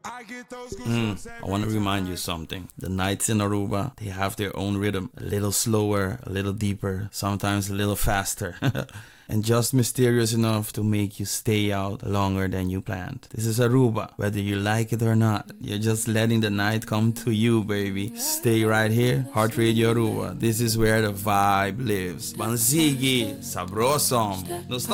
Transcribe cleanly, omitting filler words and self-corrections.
I want to remind you something. The nights in Aruba, they have their own rhythm. A little slower, a little deeper, sometimes a little faster. And just mysterious enough to make you stay out longer than you planned. This is Aruba, whether you like it or not. You're just letting the night come to you, baby. Stay right here, Heart Radio Aruba. This is where the vibe lives. Bansigi, sabrosom. Nos